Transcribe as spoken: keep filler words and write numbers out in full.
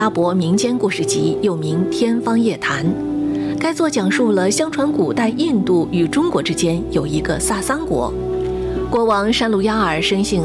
阿伯民间故事集，又名《天方夜谭》。该作讲述了相传古代印度与中国之间有一个萨桑国，国王山路亚尔生性